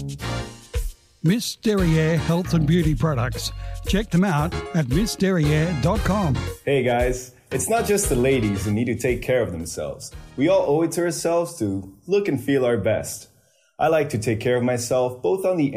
Miss Derriere Health and Beauty Products. Check them out at missderriere.com. Hey guys, it's not just the ladies who need to take care of themselves. We all owe it to ourselves to look and feel our best. I like to take care of myself both on the